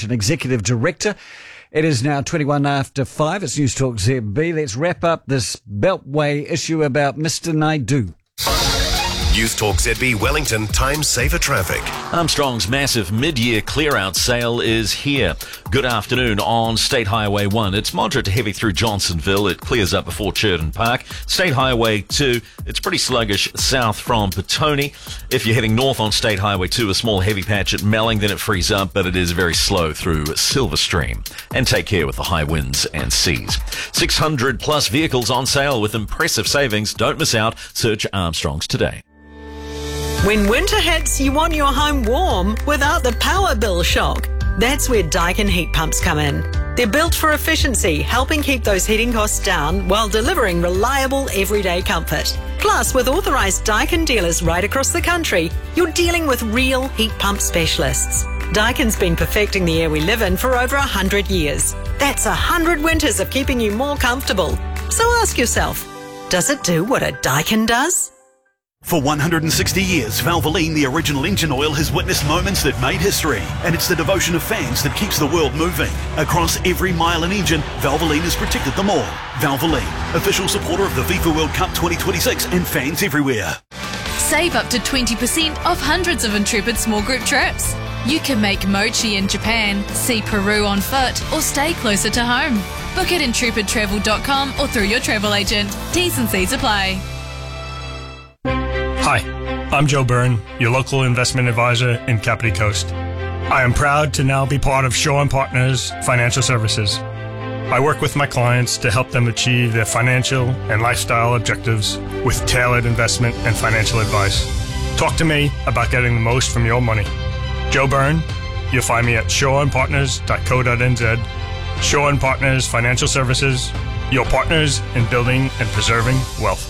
Research and Executive Director. It is now 21 after 5. It's News Talk ZB. Let's wrap up this Beltway issue about Mr. Naidu. News Talk ZB Wellington, time saver traffic. Armstrong's massive mid-year clear-out sale is here. Good afternoon on State Highway 1. It's moderate to heavy through Johnsonville. It clears up before Churton Park. State Highway 2, it's pretty sluggish south from Petone. If you're heading north on State Highway 2, a small heavy patch at Melling, then it frees up, but it is very slow through Silverstream. And take care with the high winds and seas. 600 plus vehicles on sale with impressive savings. Don't miss out. Search Armstrong's today. When winter hits, you want your home warm without the power bill shock. That's where Daikin heat pumps come in. They're built for efficiency, helping keep those heating costs down while delivering reliable everyday comfort. Plus, with authorised Daikin dealers right across the country, you're dealing with real heat pump specialists. Daikin's been perfecting the air we live in for over 100 years. That's 100 winters of keeping you more comfortable. So ask yourself, does it do what a Daikin does? For 160 years, Valvoline, the original engine oil, has witnessed moments that made history. And it's the devotion of fans that keeps the world moving. Across every mile and engine, Valvoline has protected them all. Valvoline, official supporter of the FIFA World Cup 2026 and fans everywhere. Save up to 20% off hundreds of Intrepid small group trips. You can make mochi in Japan, see Peru on foot, or stay closer to home. Book at intrepidtravel.com or through your travel agent. T's and C's apply. Hi, I'm Joe Byrne, your local investment advisor in Kapiti Coast. I am proud to now be part of Shaw & Partners Financial Services. I work with my clients to help them achieve their financial and lifestyle objectives with tailored investment and financial advice. Talk to me about getting the most from your money. Joe Byrne, you'll find me at shawandpartners.co.nz. Shaw & Partners Financial Services, your partners in building and preserving wealth.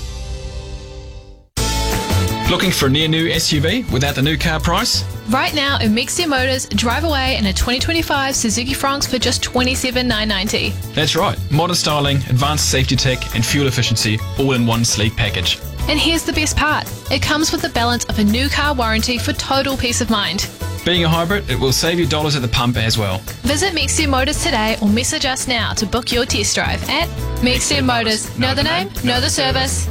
Looking for a near-new SUV without the new car price? Right now in Mexia Motors, drive away in a 2025 Suzuki Franx for just $27,990. That's right. Modern styling, advanced safety tech and fuel efficiency all in one sleek package. And here's the best part. It comes with the balance of a new car warranty for total peace of mind. Being a hybrid, it will save you dollars at the pump as well. Visit Mexia Motors today or message us now to book your test drive at Mexia Motors. Know the name, know the service.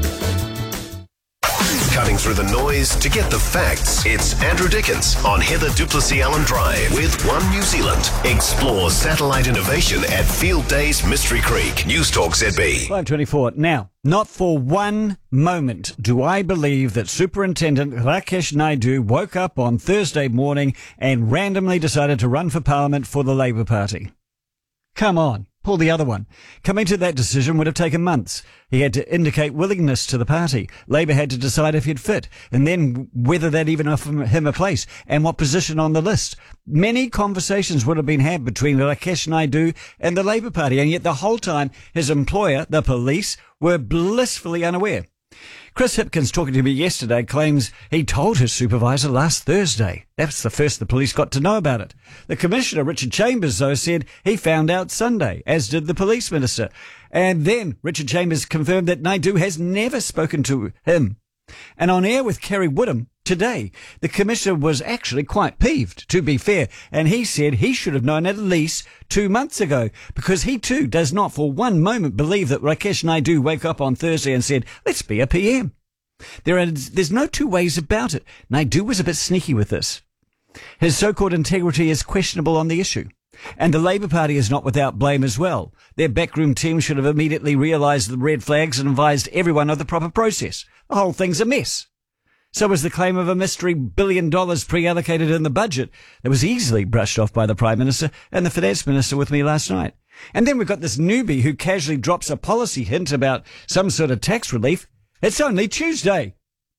Cutting through the noise to get the facts, it's Andrew Dickens on Heather Duplessis Allen Drive with One New Zealand. Explore satellite innovation at Field Days Mystery Creek. News Talk ZB. 5:24. Now, not for one moment do I believe that Superintendent Rakesh Naidu woke up on Thursday morning and randomly decided to run for Parliament for the Labour Party. Come on. Pull the other one. Coming to that decision would have taken months. He had to indicate willingness to the party. Labour had to decide if he'd fit, and then whether they'd even offer him a place, and what position on the list. Many conversations would have been had between Rakesh Naidu and the Labour Party, and yet the whole time his employer, the police, were blissfully unaware. Chris Hipkins, talking to me yesterday, claims he told his supervisor last Thursday. That's the first the police got to know about it. The Commissioner, Richard Chambers, though, said he found out Sunday, as did the Police Minister. And then Richard Chambers confirmed that Naidu has never spoken to him. And on air with Kerry Woodham today, the Commissioner was actually quite peeved, to be fair, and he said he should have known at least 2 months ago, because he too does not for one moment believe that Rakesh Naidu woke up on Thursday and said, let's be a PM. There's no two ways about it. Naidu was a bit sneaky with this. His so-called integrity is questionable on the issue. And the Labour Party is not without blame as well. Their backroom team should have immediately realised the red flags and advised everyone of the proper process. The whole thing's a mess. So was the claim of a mystery $1 billion pre-allocated in the budget that was easily brushed off by the Prime Minister and the Finance Minister with me last night. And then we've got this newbie who casually drops a policy hint about some sort of tax relief. It's only Tuesday.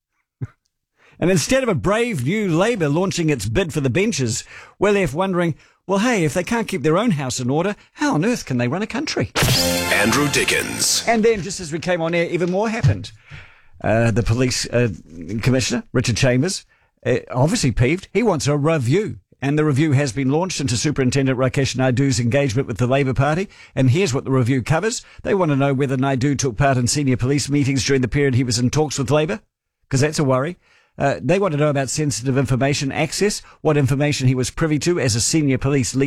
And instead of a brave new Labour launching its bid for the benches, we're left wondering, well, hey, if they can't keep their own house in order, how on earth can they run a country? Andrew Dickens. And then, just as we came on air, even more happened. The police commissioner, Richard Chambers, obviously peeved. He wants a review. And the review has been launched into Superintendent Rakesh Naidu's engagement with the Labour Party. And here's what the review covers. They want to know whether Naidu took part in senior police meetings during the period he was in talks with Labour, because that's a worry. They want to know about sensitive information access, what information he was privy to as a senior police leader.